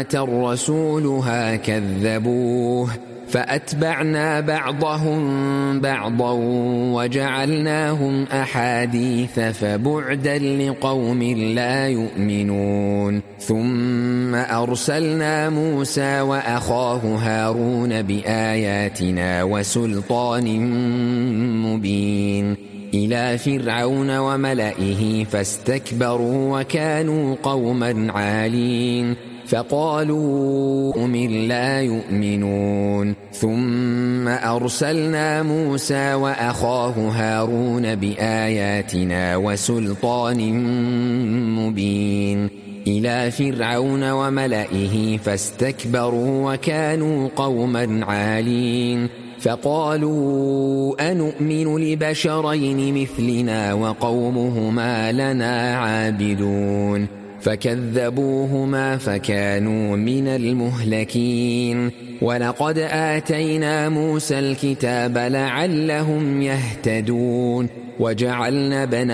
أتى رسولها كذبوه فأتبعنا بعضهم بعضا وجعلناهم أحاديث فبعدا لقوم لا يؤمنون ثم أرسلنا موسى وأخاه هارون بآياتنا وسلطان مبين إلى فرعون وملئه فاستكبروا وكانوا قوما عالين فقالوا أمن لا يؤمنون ثم أرسلنا موسى وأخاه هارون بآياتنا وسلطان مبين إلى فرعون وملئه فاستكبروا وكانوا قوما عالين فقالوا أنؤمن لبشرين مثلنا وقومهما لنا عابدون فكذبوهما فكانوا من المهلكين ولقد آتينا موسى الكتاب لعلهم يهتدون وجعلنا